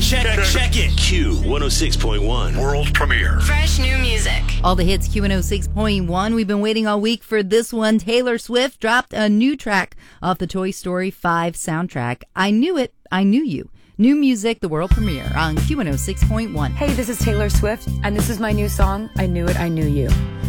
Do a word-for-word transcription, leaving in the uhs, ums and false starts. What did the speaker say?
Check, check it. Q one oh six point one. World premiere. Fresh new music. All the hits, Q one oh six point one. We've been waiting all week for this one. Taylor Swift dropped a new track off the Toy Story five soundtrack. I Knew It, I Knew You. New music, the world premiere on Q one oh six point one. Hey, this is Taylor Swift, and this is my new song, I Knew It, I Knew You.